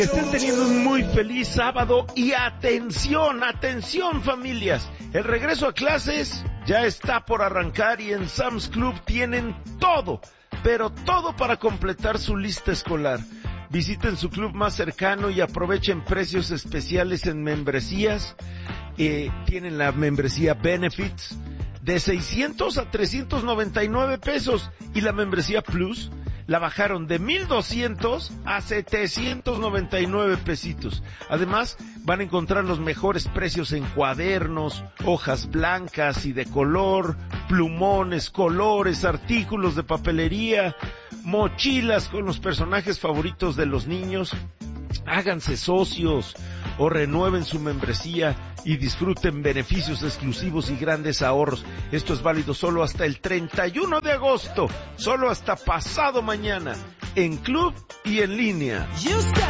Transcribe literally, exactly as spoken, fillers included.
Estén teniendo un muy feliz sábado y atención, atención familias. El regreso a clases ya está por arrancar y en Sam's Club tienen todo, pero todo para completar su lista escolar. Visiten su club más cercano y aprovechen precios especiales en membresías. Eh, tienen la membresía Benefits de seiscientos a trescientos noventa y nueve pesos y la membresía Plus la bajaron de mil doscientos a setecientos noventa y nueve pesitos. Además, van a encontrar los mejores precios en cuadernos, hojas blancas y de color, plumones, colores, artículos de papelería, mochilas con los personajes favoritos de los niños. Háganse socios o renueven su membresía y disfruten beneficios exclusivos y grandes ahorros. Esto es válido solo hasta el treinta y uno de agosto, solo hasta pasado mañana, en club y en línea.